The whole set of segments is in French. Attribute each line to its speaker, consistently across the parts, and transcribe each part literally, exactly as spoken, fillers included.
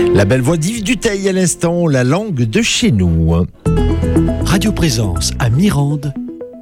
Speaker 1: La belle voix d'Yves Duteil à l'instant, la langue de chez nous.
Speaker 2: Radio Présence à Mirande,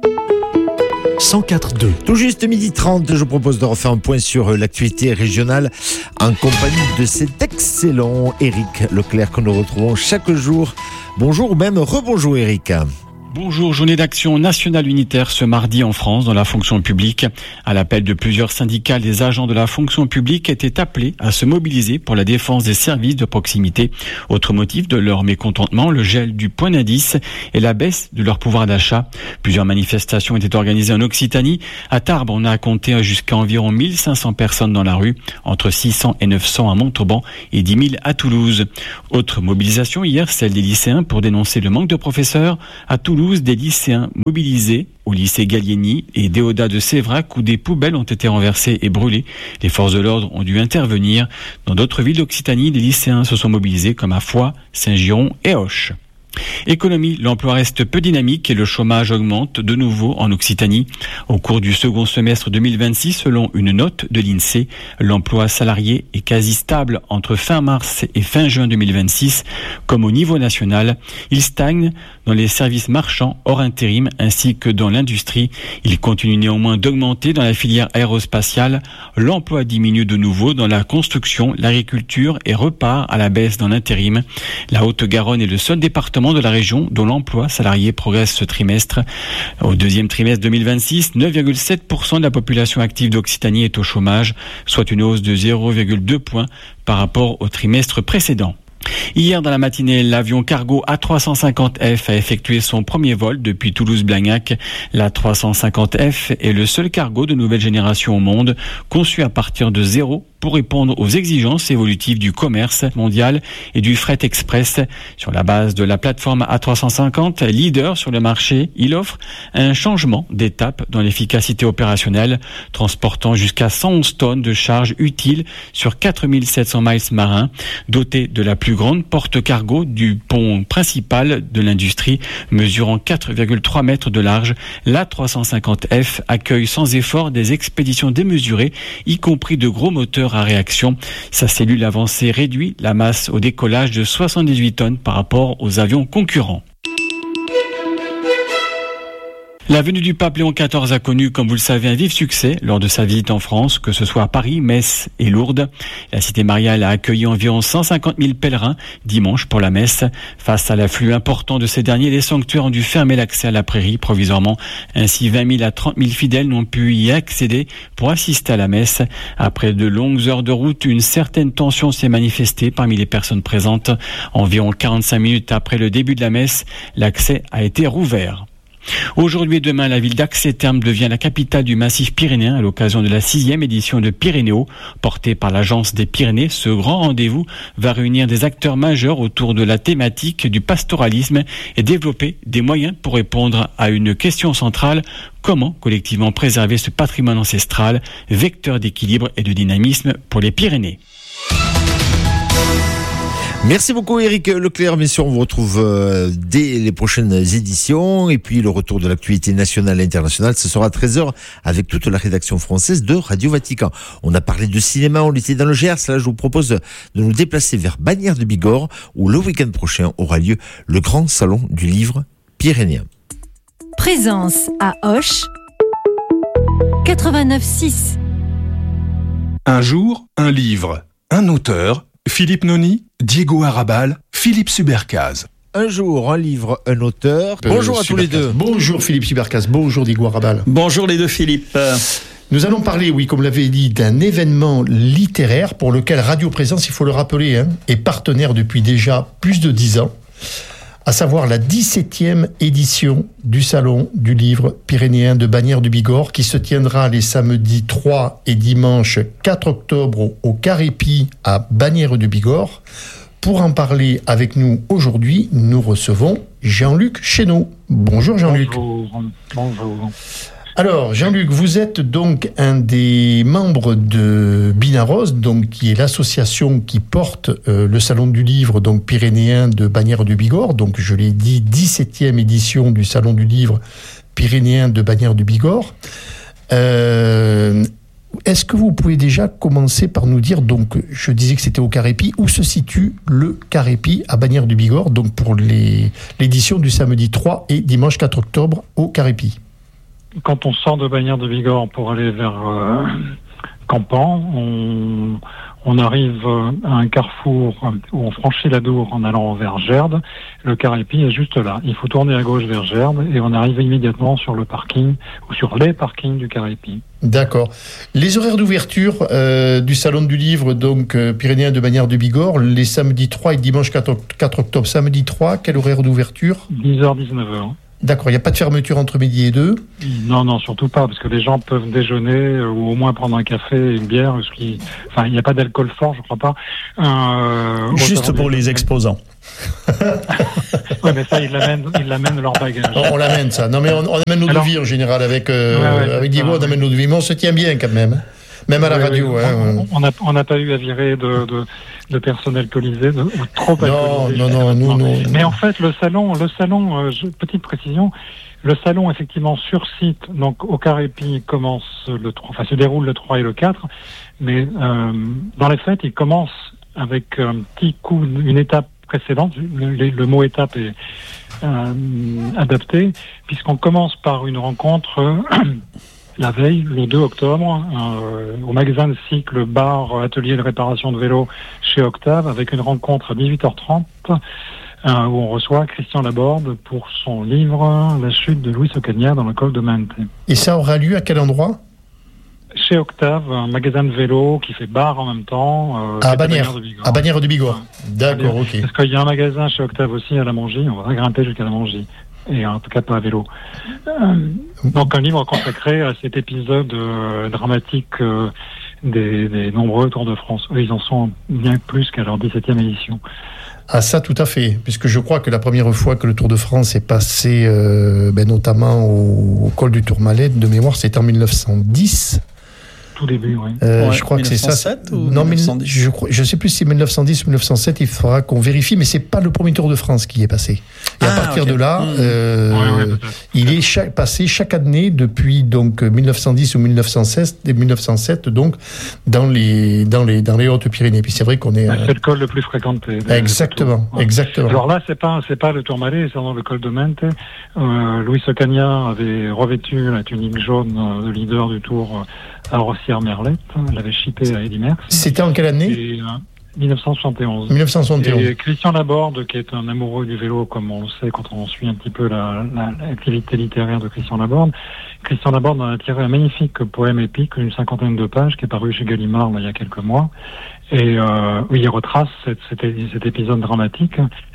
Speaker 2: cent quatre virgule deux.
Speaker 1: Tout juste midi trente, je propose de refaire un point sur l'actualité régionale en compagnie de cet excellent Éric Leclerc que nous retrouvons chaque jour. Bonjour ou même rebonjour Éric.
Speaker 3: Bonjour, journée d'action nationale unitaire ce mardi en France dans la fonction publique. À l'appel de plusieurs syndicats, les agents de la fonction publique étaient appelés à se mobiliser pour la défense des services de proximité. Autre motif de leur mécontentement, le gel du point d'indice et la baisse de leur pouvoir d'achat. Plusieurs manifestations étaient organisées en Occitanie. À Tarbes, on a compté jusqu'à environ mille cinq cents personnes dans la rue, entre six cents et neuf cents à Montauban et dix mille à Toulouse. Autre mobilisation hier, celle des lycéens pour dénoncer le manque de professeurs. À Toulouse, des lycéens mobilisés au lycée Gallieni et Déodat de Sévrac où des poubelles ont été renversées et brûlées. Les forces de l'ordre ont dû intervenir. Dans d'autres villes d'Occitanie, les lycéens se sont mobilisés comme à Foix, Saint-Giron et Auch. Économie, l'emploi reste peu dynamique et le chômage augmente de nouveau en Occitanie. Au cours du second semestre deux mille vingt-six, selon une note de l'INSEE, l'emploi salarié est quasi stable entre fin mars et fin juin deux mille vingt-six. Comme au niveau national, il stagne dans les services marchands hors intérim ainsi que dans l'industrie. Il continue néanmoins d'augmenter dans la filière aérospatiale. L'emploi diminue de nouveau dans la construction, l'agriculture et repart à la baisse dans l'intérim. La Haute-Garonne est le seul département de la région dont l'emploi salarié progresse ce trimestre. Au deuxième trimestre deux mille vingt-six, neuf virgule sept pour cent de la population active d'Occitanie est au chômage, soit une hausse de zéro virgule deux points par rapport au trimestre précédent. Hier dans la matinée, l'avion cargo A trois cent cinquante F a effectué son premier vol depuis Toulouse-Blagnac. L'A trois cent cinquante F est le seul cargo de nouvelle génération au monde, conçu à partir de zéro pour répondre aux exigences évolutives du commerce mondial et du fret express. Sur la base de la plateforme A trois cent cinquante, leader sur le marché, il offre un changement d'étape dans l'efficacité opérationnelle, transportant jusqu'à cent onze tonnes de charges utiles sur quatre mille sept cents miles marins. Doté de la plus grande porte-cargo du pont principal de l'industrie, mesurant quatre virgule trois mètres de large, l'A trois cent cinquante F accueille sans effort des expéditions démesurées, y compris de gros moteurs à réaction. Sa cellule avancée réduit la masse au décollage de soixante-dix-huit tonnes par rapport aux avions concurrents. La venue du pape Léon quatorze a connu, comme vous le savez, un vif succès lors de sa visite en France, que ce soit à Paris, Metz et Lourdes. La cité mariale a accueilli environ cent cinquante mille pèlerins dimanche pour la messe. Face à l'afflux important de ces derniers, les sanctuaires ont dû fermer l'accès à la prairie provisoirement. Ainsi, vingt mille à trente mille fidèles n'ont pu y accéder pour assister à la messe. Après de longues heures de route, une certaine tension s'est manifestée parmi les personnes présentes. Environ quarante-cinq minutes après le début de la messe, l'accès a été rouvert. Aujourd'hui et demain, la ville d'Ax-les-Thermes devient la capitale du massif pyrénéen à l'occasion de la sixième édition de Pyrénéo, portée par l'Agence des Pyrénées. Ce grand rendez-vous va réunir des acteurs majeurs autour de la thématique du pastoralisme et développer des moyens pour répondre à une question centrale: comment collectivement préserver ce patrimoine ancestral, vecteur d'équilibre et de dynamisme pour les Pyrénées.
Speaker 1: Merci beaucoup Éric Leclerc. Bien sûr, on vous retrouve euh, dès les prochaines éditions. Et puis le retour de l'actualité nationale et internationale, ce sera à treize heures avec toute la rédaction française de Radio Vatican. On a parlé de cinéma, on était dans le Gers. Là, je vous propose de nous déplacer vers Bagnères de Bigorre, où le week-end prochain aura lieu le grand salon du livre pyrénéen.
Speaker 4: Présence à Auch, quatre-vingt-neuf six.
Speaker 5: Un jour, un livre, un auteur, Philippe Noni, Diego Arrabal, Philippe Subercaz.
Speaker 1: Un jour, un livre, un auteur. Bonjour euh, à tous les deux.
Speaker 6: Bonjour Philippe Subercaz, bonjour Diego Arrabal.
Speaker 7: Bonjour les deux Philippe.
Speaker 6: Nous allons parler, oui, comme l'avait dit, d'un événement littéraire pour lequel Radio Présence, il faut le rappeler, hein, est partenaire depuis déjà plus de dix ans, à savoir la dix-septième édition du Salon du Livre Pyrénéen de Bagnères du Bigorre, qui se tiendra les samedis trois et dimanche quatre octobre au Carépi à Bagnères du Bigorre. Pour en parler avec nous aujourd'hui, nous recevons Jean-Luc Chénaud. Bonjour Jean-Luc.
Speaker 8: Bonjour. Bonjour.
Speaker 6: Alors, Jean-Luc, vous êtes donc un des membres de Binaros, donc qui est l'association qui porte euh, le Salon du Livre donc pyrénéen de Bagnères du Bigorre. Donc, je l'ai dit, dix-septième édition du Salon du Livre pyrénéen de Bagnères du Bigorre. Euh, Est-ce que vous pouvez déjà commencer par nous dire, donc je disais que c'était au Carépi, où se situe le Carépi à Bagnères du Bigorre, donc pour les, l'édition du samedi trois et dimanche quatre octobre au Carépi?
Speaker 7: Quand on sort de Bagnères de Bigorre pour aller vers euh, Campan, on, on arrive à un carrefour où on franchit la Dour en allant vers Gerde. Le Carépi est juste là. Il faut tourner à gauche vers Gerde et on arrive immédiatement sur le parking ou sur les parkings du Carépi.
Speaker 6: D'accord. Les horaires d'ouverture euh, du Salon du Livre, donc euh, pyrénéen de Bagnères de Bigorre, les samedis trois et dimanche quatre octobre. Samedi trois, quel horaire d'ouverture?
Speaker 7: dix heures dix-neuf heures.
Speaker 6: D'accord, il n'y a pas de fermeture entre midi et deux?
Speaker 7: Non, non, surtout pas, parce que les gens peuvent déjeuner euh, ou au moins prendre un café et une bière. Ce qui... Enfin, il n'y a pas d'alcool fort, je crois pas. Euh,
Speaker 8: Juste pour les exposants.
Speaker 7: Oui, mais ça, ils l'amènent, ils l'amènent leur bagage.
Speaker 6: On, on l'amène, ça. Non, mais on, on amène l'eau de vie en général. Avec, euh,
Speaker 7: ouais, ouais,
Speaker 6: avec Diego, on amène l'eau de vie. Mais on se tient bien quand même. Même à la
Speaker 7: oui,
Speaker 6: radio.
Speaker 7: Oui.
Speaker 6: Hein.
Speaker 7: On n'a on n'a pas eu à virer de, de, de personnes alcoolisées, de, ou trop
Speaker 6: non,
Speaker 7: alcoolisées.
Speaker 6: Non, non, non, non.
Speaker 7: Mais en fait, le salon, le salon euh, je, petite précision, le salon, effectivement, sur site, donc au Carépi, commence le trois, enfin, se déroule le trois et le quatre, mais euh, dans les faits, il commence avec un petit coup, une étape précédente. Le, le, le mot étape est euh, adapté, puisqu'on commence par une rencontre euh, la veille, le deux octobre, euh, au magasin de cycle, bar, atelier de réparation de vélo chez Octave, avec une rencontre à dix-huit heures trente, euh, où on reçoit Christian Laborde pour son livre La chute de Luis Ocaña dans le col de Mente.
Speaker 6: Et ça aura lieu à quel endroit?
Speaker 7: Chez Octave, un magasin de vélo qui fait bar en même temps. Euh,
Speaker 6: à Bagnères, à Bagnères de Bigorre. Ouais. D'accord, ok.
Speaker 7: Parce qu'il y a un magasin chez Octave aussi à la Mongie, on va grimper jusqu'à la Mongie. Et en tout cas pas à vélo. Euh, donc un livre consacré à cet épisode euh, dramatique euh, des, des nombreux Tours de France. Eux, ils en sont bien plus qu'à leur dix-septième édition.
Speaker 6: Ah ça, tout à fait. Puisque je crois que la première fois que le Tour de France est passé, euh, ben, notamment au, au col du Tourmalet, de mémoire, c'était en mille neuf cent dix.
Speaker 7: Tout début, oui.
Speaker 6: Euh,
Speaker 8: ouais,
Speaker 6: je crois que c'est ça.
Speaker 8: Ou
Speaker 6: non, mais je crois, je sais plus si c'est mille neuf cent dix ou mille neuf cent sept. Il faudra qu'on vérifie, mais c'est pas le premier Tour de France qui est passé. Et ah, à partir okay. de là, mmh. euh, ouais, ouais, il est chaque, passé chaque année depuis donc mille neuf cent dix ou mille neuf cent sept, mille neuf cent sept donc dans les dans les dans les Hautes-Pyrénées. Puis c'est vrai qu'on est.
Speaker 7: Bah, euh... C'est le col le plus fréquenté.
Speaker 6: Exactement,
Speaker 7: ouais.
Speaker 6: exactement.
Speaker 7: Alors là, c'est pas c'est pas le Tourmalet, c'est dans le col de Mente. Euh, Luis Ocaña avait revêtu la tunique jaune euh, de leader du Tour. Euh, à Rossière-Merlette, elle avait chippé à Eddy Merckx.
Speaker 6: C'était en quelle année?
Speaker 7: et, euh, mille neuf cent soixante et onze.
Speaker 6: mille neuf cent soixante et onze.
Speaker 7: Et Christian Laborde, qui est un amoureux du vélo, comme on le sait quand on suit un petit peu la, la, l'activité littéraire de Christian Laborde, Christian Laborde a tiré un magnifique poème épique, une cinquantaine de pages, qui est paru chez Gallimard là, il y a quelques mois, et euh, où il retrace cette, cet, cet épisode dramatique.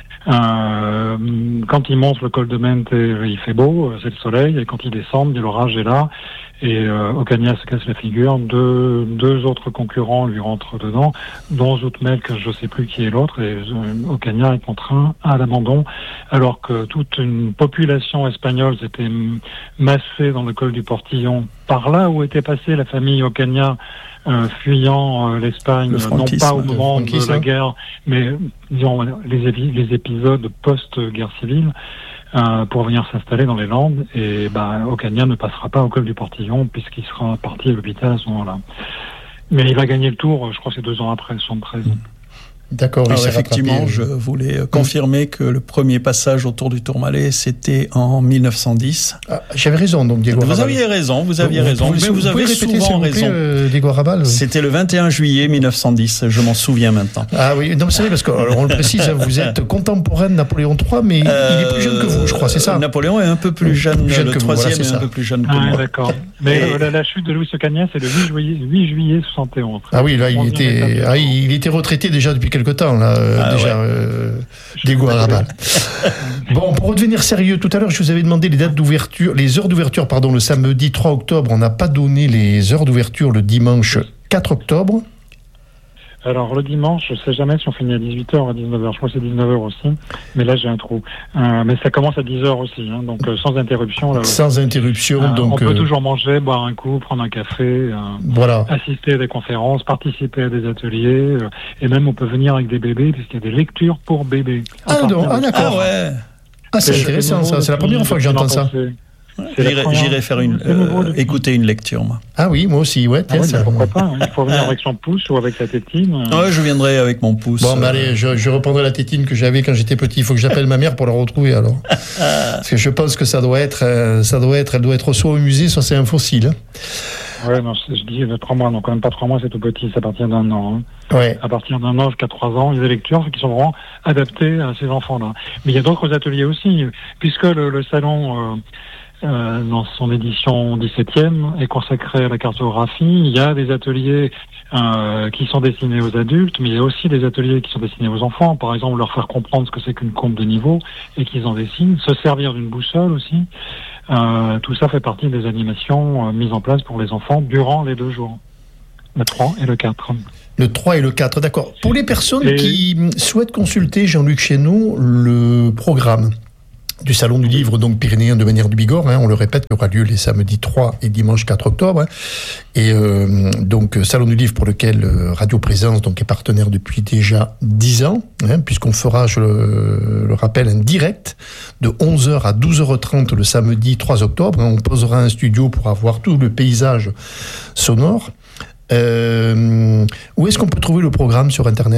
Speaker 7: Euh, quand il monte le col de Mente, il fait beau, c'est le soleil, et quand il descend, l'orage est là, et euh, Ocaña se casse la figure, deux, deux autres concurrents lui rentrent dedans, dont Zoutmelk, je ne sais plus qui est l'autre, et euh, Ocaña est contraint à l'abandon, alors que toute une population espagnole s'était massée dans le col du Portillon, par là où était passée la famille Ocaña, Euh, fuyant euh, l'Espagne, non pas au moment de la guerre, mais disons les, évi- les épisodes post-guerre civile, euh, pour venir s'installer dans les Landes. Et bah, Ocaña ne passera pas au col du Portillon puisqu'il sera parti à l'hôpital à ce moment-là. Mais il va gagner le Tour, je crois que c'est deux ans après, soixante-treize. Mmh.
Speaker 6: D'accord.
Speaker 8: Alors effectivement, je voulais confirmer que le premier passage au Tour du Tourmalet, c'était en mille neuf cent dix.
Speaker 6: Ah, j'avais raison, donc Diego
Speaker 8: Vous
Speaker 6: Arrabal.
Speaker 8: aviez raison, vous aviez
Speaker 6: vous,
Speaker 8: raison,
Speaker 6: vous,
Speaker 8: mais vous, vous avez
Speaker 6: répéter,
Speaker 8: souvent
Speaker 6: vous
Speaker 8: raison.
Speaker 6: plaît, euh, Diego Arrabal.
Speaker 8: C'était le vingt et un juillet mille neuf cent dix, je m'en souviens maintenant.
Speaker 6: Ah oui, non, vous savez, parce qu'on le précise, vous êtes contemporain de Napoléon trois, mais euh, il est plus jeune que vous, je crois, c'est ça?
Speaker 8: Napoléon est un peu plus jeune, plus jeune le que troisième vous, voilà, est, est un peu plus jeune que
Speaker 7: ah,
Speaker 8: moi.
Speaker 7: D'accord. Mais et... la, la chute de Luis Ocaña, c'est le huit juillet, huit juillet soixante et onze.
Speaker 6: Ah oui, là, il était, ah, il était retraité déjà depuis quelque temps, là,
Speaker 8: ah,
Speaker 6: déjà.
Speaker 8: Ouais.
Speaker 6: Euh, Diego Arrabal. Bon, pour redevenir sérieux, tout à l'heure, je vous avais demandé les dates d'ouverture, les heures d'ouverture, pardon, le samedi trois octobre. On n'a pas donné les heures d'ouverture le dimanche quatre octobre.
Speaker 7: Alors, le dimanche, je ne sais jamais si on finit à dix-huit heures ou à dix-neuf heures. Je crois que c'est dix-neuf heures aussi. Mais là, j'ai un trou. Euh, mais ça commence à dix heures aussi. Hein, donc, euh, sans interruption. Là,
Speaker 6: sans interruption. Euh, donc,
Speaker 7: on peut
Speaker 6: euh...
Speaker 7: toujours manger, boire un coup, prendre un café, euh,
Speaker 6: voilà.
Speaker 7: assister à des conférences, participer à des ateliers. Euh, et même, on peut venir avec des bébés, puisqu'il y a des lectures pour bébés.
Speaker 6: Ah, non, ah d'accord.
Speaker 8: Ah, ouais.
Speaker 6: Ah, c'est, c'est intéressant, ça. C'est la première fois que j'entends ça.
Speaker 8: J'irai, j'irai faire une, euh, écouter une lecture, moi.
Speaker 6: Ah oui, moi aussi, ouais. Tiens,
Speaker 7: ah oui,
Speaker 6: ça...
Speaker 7: Pourquoi pas, il faut venir avec son pouce ou avec sa tétine.
Speaker 8: Ouais, je viendrai avec mon pouce.
Speaker 6: Bon, bah allez, je, je reprendrai la tétine que j'avais quand j'étais petit. Il faut que j'appelle ma mère pour la retrouver, alors. Parce que je pense que ça doit être, euh, ça doit être, elle doit être soit au musée, soit c'est un fossile. Hein.
Speaker 7: Ouais, non, je dis trois mois, donc quand même pas trois mois, c'est tout petit, c'est à partir d'un an. Hein.
Speaker 6: Ouais.
Speaker 7: À partir d'un an jusqu'à trois ans, il y a des lectures qui sont vraiment adaptées à ces enfants-là. Mais il y a d'autres ateliers aussi, puisque le, le salon, euh, euh, dans son édition dix-septième, est consacré à la cartographie. Il y a des ateliers euh, qui sont destinés aux adultes, mais il y a aussi des ateliers qui sont destinés aux enfants. Par exemple, leur faire comprendre ce que c'est qu'une courbe de niveau et qu'ils en dessinent. Se servir d'une boussole aussi. Euh, tout ça fait partie des animations euh, mises en place pour les enfants durant les deux jours, le trois et le quatre.
Speaker 6: Le trois et le quatre, d'accord. Pour les personnes
Speaker 7: et...
Speaker 6: qui souhaitent consulter, Jean-Luc Chénaud, le programme du Salon du Livre, donc pyrénéen de Bagnères du Bigorre, hein, on le répète, qui aura lieu les samedis trois et dimanche quatre octobre. Hein, et euh, donc, Salon du Livre pour lequel euh, Radio Présence donc, est partenaire depuis déjà dix ans, hein, puisqu'on fera, je le, le rappelle, un direct de onze heures à douze heures trente le samedi trois octobre. Hein, on posera un studio pour avoir tout le paysage sonore. Euh, où est-ce qu'on peut trouver le programme sur Internet ?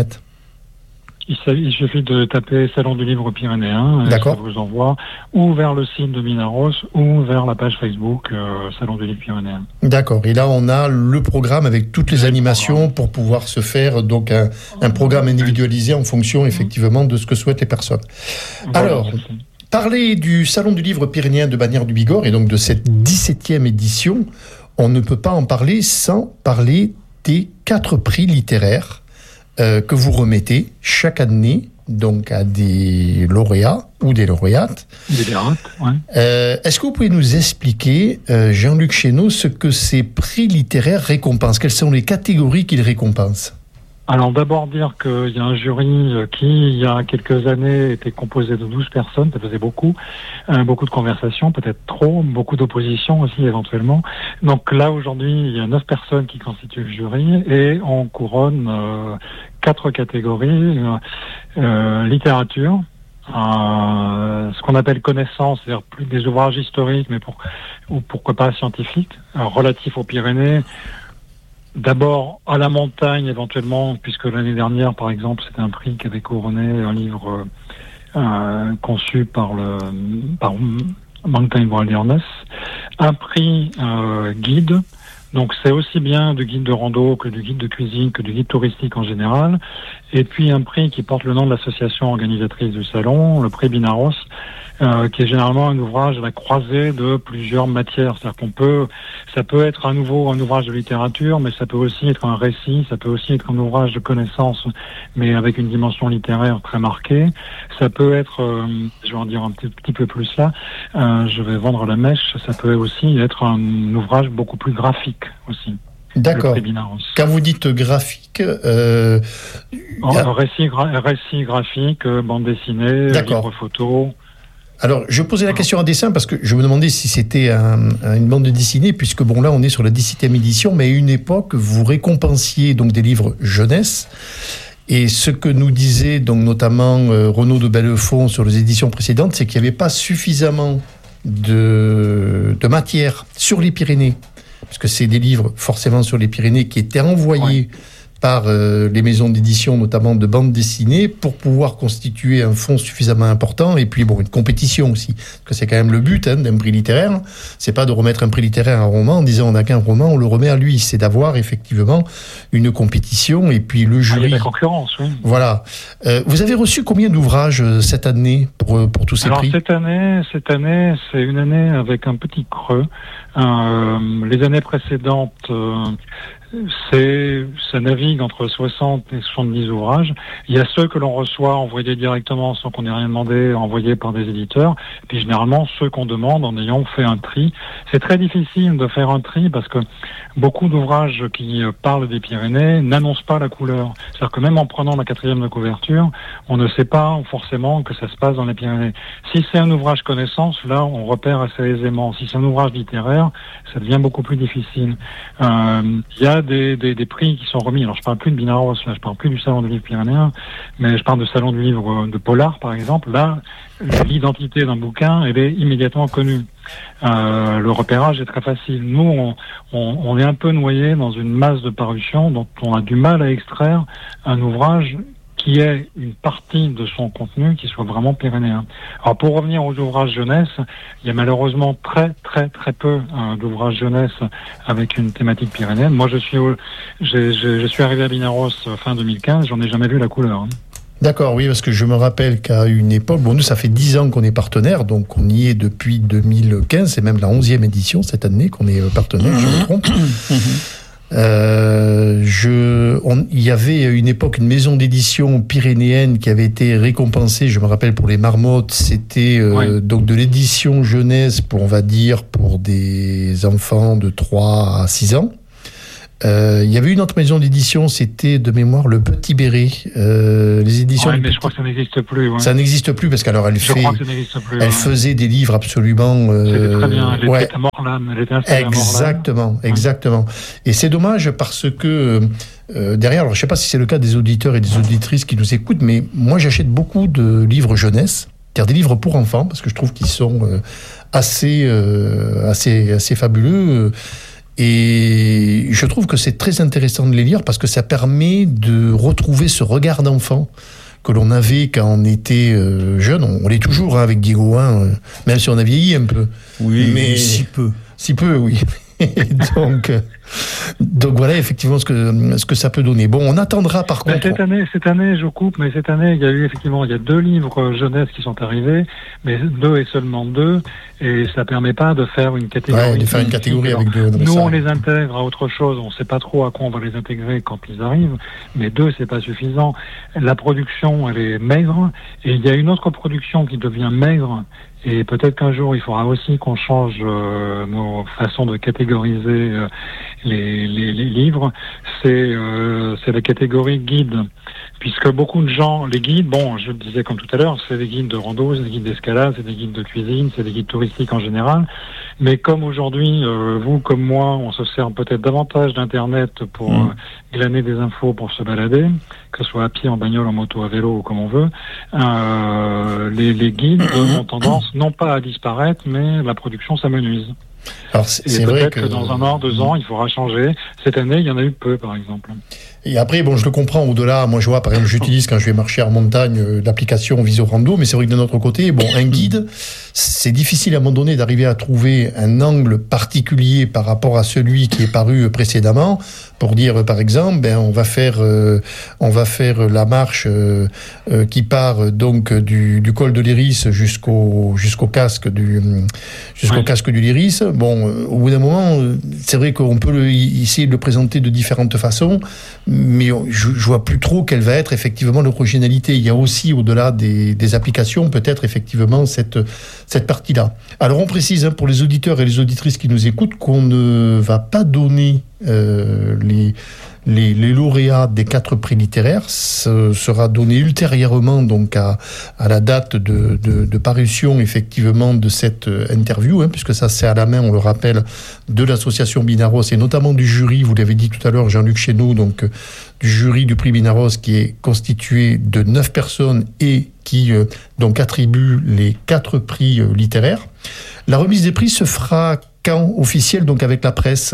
Speaker 7: Il suffit de taper Salon du Livre pyrénéen, et ça vous envoie ou vers le site de Minaros ou vers la page Facebook euh, Salon du Livre pyrénéen.
Speaker 6: D'accord, et là on a le programme avec toutes les animations pour pouvoir se faire donc un, un programme individualisé en fonction effectivement de ce que souhaitent les personnes.
Speaker 7: Voilà,
Speaker 6: alors, parler du Salon du Livre pyrénéen de Bagnères du Bigorre et donc de cette dix-septième édition, on ne peut pas en parler sans parler des quatre prix littéraires Euh, que vous remettez chaque année donc à des lauréats ou des lauréates.
Speaker 7: Des lauréates, oui.
Speaker 6: Euh, est-ce que vous pouvez nous expliquer, euh, Jean-Luc Chénaud, ce que ces prix littéraires récompensent ? Quelles sont les catégories qu'ils récompensent ?
Speaker 7: Alors d'abord dire qu'il y a un jury qui, il y a quelques années, était composé de douze personnes, ça faisait beaucoup, euh, beaucoup de conversations, peut-être trop, beaucoup d'oppositions aussi éventuellement. Donc là aujourd'hui, il y a neuf personnes qui constituent le jury et on couronne euh, quatre catégories, euh, euh, littérature, euh, ce qu'on appelle connaissance, c'est-à-dire plus des ouvrages historiques, mais pour, ou pourquoi pas scientifiques, euh, relatifs aux Pyrénées. D'abord à la montagne éventuellement, puisque l'année dernière, par exemple, c'était un prix qui avait couronné un livre euh, conçu par le par Mountain Wilderness, un prix euh, guide. Donc c'est aussi bien du guide de rando que du guide de cuisine que du guide touristique en général. Et puis un prix qui porte le nom de l'association organisatrice du salon, le prix Binaros, euh, qui est généralement un ouvrage à la croisée de plusieurs matières. C'est-à-dire qu'on peut, ça peut être à nouveau un ouvrage de littérature, mais ça peut aussi être un récit, ça peut aussi être un ouvrage de connaissance, mais avec une dimension littéraire très marquée. Ça peut être, euh, je vais en dire un petit, petit peu plus là, euh, je vais vendre la mèche, ça peut aussi être un ouvrage beaucoup plus graphique aussi.
Speaker 6: D'accord. Quand vous dites graphique, euh...
Speaker 7: oh, a... récit, gra- récit graphique, euh, bande dessinée, livre photo.
Speaker 6: Alors, je posais la question en dessin parce que je me demandais si c'était un, une bande dessinée, puisque bon là, on est sur la dix-septième édition, mais à une époque, vous récompensiez donc des livres jeunesse. Et ce que nous disait donc notamment euh, Renaud de Bellefond sur les éditions précédentes, c'est qu'il n'y avait pas suffisamment de, de matière sur les Pyrénées, parce que c'est des livres forcément sur les Pyrénées qui étaient envoyés ouais. par euh, les maisons d'édition, notamment de bandes dessinées, pour pouvoir constituer un fonds suffisamment important, et puis bon, une compétition aussi, parce que c'est quand même le but hein, d'un prix littéraire, c'est pas de remettre un prix littéraire à un roman en disant on n'a qu'un roman, on le remet à lui, c'est d'avoir effectivement une compétition, et puis le jury...
Speaker 7: Ah, il y a de la concurrence, oui.
Speaker 6: Voilà. Euh, vous avez reçu combien d'ouvrages euh, cette année pour, pour tous ces
Speaker 7: Alors,
Speaker 6: prix ?
Speaker 7: cette année, cette année, c'est une année avec un petit creux. Euh, les années précédentes... Euh, C'est, ça navigue entre soixante et soixante-dix ouvrages. Il y a ceux que l'on reçoit envoyés directement sans qu'on ait rien demandé, envoyés par des éditeurs. Et puis généralement ceux qu'on demande en ayant fait un tri. C'est très difficile de faire un tri parce que beaucoup d'ouvrages qui parlent des Pyrénées n'annoncent pas la couleur. C'est-à-dire que même en prenant la quatrième de couverture, on ne sait pas forcément que ça se passe dans les Pyrénées. Si c'est un ouvrage connaissance, là on repère assez aisément. Si c'est un ouvrage littéraire, ça devient beaucoup plus difficile. Euh, il y a Des, des, des prix qui sont remis. Alors je parle plus de Binaros, là, je parle plus du Salon du Livre pyrénéen, mais je parle du Salon du Livre de Polar, par exemple. Là, l'identité d'un bouquin, elle est immédiatement connue. Euh, le repérage est très facile. Nous, on, on, on est un peu noyé dans une masse de parutions dont on a du mal à extraire un ouvrage qui est une partie de son contenu qui soit vraiment pyrénéen. Alors pour revenir aux ouvrages jeunesse, il y a malheureusement très très très peu euh, d'ouvrages jeunesse avec une thématique pyrénéenne. Moi je suis au, j'ai, j'ai, je suis arrivé à Binaros fin deux mille quinze, j'en ai jamais vu la couleur. Hein.
Speaker 6: D'accord, oui, parce que je me rappelle qu'à une époque, bon, nous, ça fait dix ans qu'on est partenaire, donc on y est depuis deux mille quinze, c'est même la onzième édition cette année qu'on est partenaire, je me trompe. Euh, je, on, il y avait une époque une maison d'édition pyrénéenne qui avait été récompensée, je me rappelle pour les Marmottes, c'était euh, ouais. donc de l'édition jeunesse pour, on va dire, pour des enfants de trois à six ans. Euh, il y avait une autre maison d'édition, c'était de mémoire le Petit Béret. Euh, les éditions.
Speaker 7: Ouais, mais je crois que ça n'existe plus. Ouais.
Speaker 6: Ça n'existe plus parce qu'alors elle
Speaker 7: je
Speaker 6: fait,
Speaker 7: crois que ça n'existe plus,
Speaker 6: elle
Speaker 7: ouais.
Speaker 6: faisait des livres absolument. Euh,
Speaker 7: C'était très bien. Elle
Speaker 6: ouais.
Speaker 7: était à Morlames. Elle était installée
Speaker 6: exactement,
Speaker 7: à Morlames.
Speaker 6: exactement. Et c'est dommage parce que euh, derrière, alors je sais pas si c'est le cas des auditeurs et des auditrices qui nous écoutent, mais moi j'achète beaucoup de livres jeunesse, c'est-à-dire des livres pour enfants parce que je trouve qu'ils sont euh, assez, euh, assez, assez fabuleux. Et je trouve que c'est très intéressant de les lire parce que ça permet de retrouver ce regard d'enfant que l'on avait quand on était euh, jeune. On, on l'est toujours hein, avec Diego, hein, euh, même si on a vieilli un peu.
Speaker 8: Oui, mais si peu.
Speaker 6: Si peu, oui. donc, euh, donc voilà effectivement ce que, ce que ça peut donner. Bon, on attendra par
Speaker 7: mais
Speaker 6: contre...
Speaker 7: Cette année, cette année, je coupe, mais cette année, il y a eu effectivement il y a deux livres jeunesse qui sont arrivés, mais deux et seulement deux, et ça permet pas de faire une catégorie.
Speaker 6: Ouais, de faire une catégorie avec deux.
Speaker 7: Nous, on les intègre à autre chose, on sait pas trop à quoi on va les intégrer quand ils arrivent, mais deux, c'est pas suffisant. La production, elle est maigre, et il y a une autre production qui devient maigre, et peut-être qu'un jour, il faudra aussi qu'on change euh, nos façons de catégoriser euh, les, les, les livres. C'est, euh, c'est la catégorie guide. Puisque beaucoup de gens, les guides, bon, je le disais comme tout à l'heure, c'est des guides de rando, c'est des guides d'escalade, c'est des guides de cuisine, c'est des guides touristiques en général. Mais comme aujourd'hui, euh, vous comme moi, on se sert peut-être davantage d'Internet pour mmh. euh, glaner des infos pour se balader, que ce soit à pied, en bagnole, en moto, à vélo ou comme on veut, euh, les, les guides ont tendance non pas à disparaître, mais la production s'amenuise.
Speaker 6: Alors c'est,
Speaker 7: et
Speaker 6: c'est
Speaker 7: peut-être
Speaker 6: vrai
Speaker 7: que...
Speaker 6: que
Speaker 7: dans un an, deux ans, il faudra changer. Cette année, il y en a eu peu, par exemple.
Speaker 6: Et après, bon, je le comprends au-delà. Moi, je vois, par exemple, j'utilise quand je vais marcher en montagne euh, l'application Visorando, mais c'est vrai que d'un autre côté, bon, un guide, c'est difficile à un moment donné d'arriver à trouver un angle particulier par rapport à celui qui est paru précédemment. Pour dire, par exemple, ben, on va faire, euh, on va faire la marche euh, euh, qui part donc du, du col de l'Iris jusqu'au jusqu'au casque du jusqu'au ouais. casque du l'Iris. Bon, euh, au bout d'un moment, c'est vrai qu'on peut le, essayer de le présenter de différentes façons, mais je, je vois plus trop quelle va être effectivement l'originalité. Il y a aussi, au-delà des, des applications, peut-être effectivement cette cette partie-là. Alors, on précise hein, pour les auditeurs et les auditrices qui nous écoutent qu'on ne va pas donner Euh, les, les, les lauréats des quatre prix littéraires. Ce sera donné ultérieurement donc à, à la date de, de, de parution effectivement de cette interview, hein, puisque ça c'est à la main, on le rappelle, de l'association Binaros et notamment du jury, vous l'avez dit tout à l'heure Jean-Luc Chénaud, donc euh, du jury du prix Binaros qui est constitué de neuf personnes et qui euh, donc attribue les quatre prix euh, littéraires. La remise des prix se fera quand officiel, donc avec la presse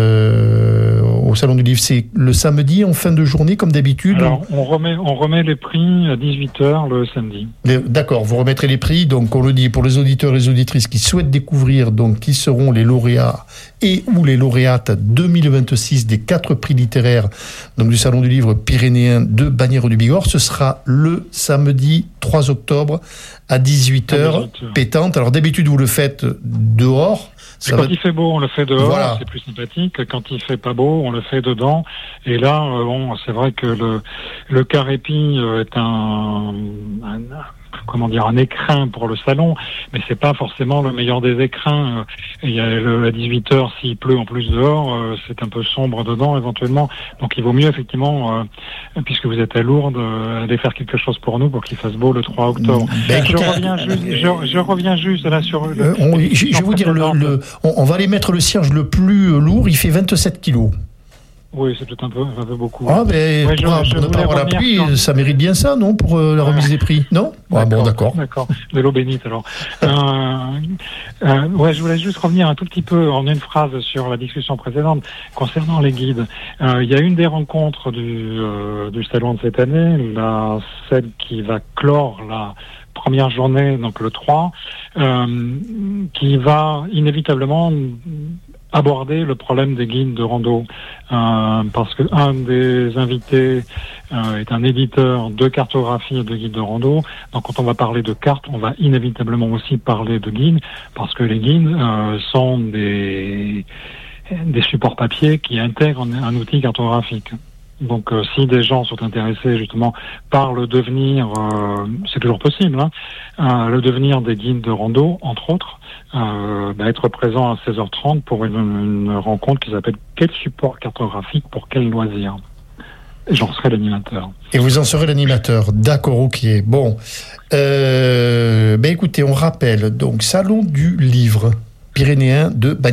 Speaker 6: euh, au Salon du Livre. C'est le samedi en fin de journée, comme d'habitude.
Speaker 7: Alors, on remet, on remet les prix à dix-huit heures le samedi.
Speaker 6: D'accord, vous remettrez les prix. Donc, on le dit pour les auditeurs et les auditrices qui souhaitent découvrir donc qui seront les lauréats et ou les lauréates deux mille vingt-six des quatre prix littéraires donc du Salon du Livre pyrénéen de Bagnères-du-Bigorre. Ce sera le samedi trois octobre à dix-huit heures, pétante. Alors, d'habitude, vous le faites dehors.
Speaker 7: Ça quand va... il fait beau, on le fait dehors, voilà. C'est plus sympathique. Quand il fait pas beau, on le fait dedans. Et là, euh, bon, c'est vrai que le, le Carépi euh, est un, un, comment dire, un écrin pour le salon, mais c'est pas forcément le meilleur des écrins. Il y a le, à dix-huit heures, s'il pleut en plus dehors, euh, c'est un peu sombre dedans éventuellement. Donc il vaut mieux effectivement, euh, puisque vous êtes à Lourdes, euh, aller faire quelque chose pour nous pour qu'il fasse beau le trois octobre.
Speaker 6: Ben,
Speaker 7: je, écoutez, reviens juste, je, je reviens juste là sur le...
Speaker 6: Euh, on, je, je vais vous dire, le, le, on, on va aller mettre le cierge le plus lourd, il fait vingt-sept kilos.
Speaker 7: Oui, c'est peut-être un peu, un peu beaucoup.
Speaker 6: Ah, mais
Speaker 7: ouais,
Speaker 6: pour,
Speaker 7: je, je
Speaker 6: pour ne pas avoir la pluie,
Speaker 7: sur...
Speaker 6: ça mérite bien ça, non, pour euh, la remise des prix, non? Ah bon, d'accord.
Speaker 7: D'accord, de l'eau bénite alors. euh, euh, ouais, je voulais juste revenir un tout petit peu en une phrase sur la discussion précédente concernant les guides. Euh, il y a une des rencontres du, euh, du salon de cette année, la, celle qui va clore la première journée, donc le trois, euh, qui va inévitablement aborder le problème des guides de rando, euh, parce que un des invités euh, est un éditeur de cartographie et de guides de rando. Donc quand on va parler de cartes, on va inévitablement aussi parler de guides, parce que les guides euh, sont des des supports papier qui intègrent un, un outil cartographique. Donc euh, si des gens sont intéressés justement par le devenir, euh, c'est toujours possible, hein, euh, le devenir des guides de rando, entre autres, euh, bah, être présent à seize heures trente pour une, une rencontre qui s'appelle « Quel support cartographique pour quel loisir ?» Et j'en serai l'animateur.
Speaker 6: Et vous en serez l'animateur, d'accord, ok. Bon, euh, ben écoutez, on rappelle, donc Salon du Livre Pyrénéen de Bagnols.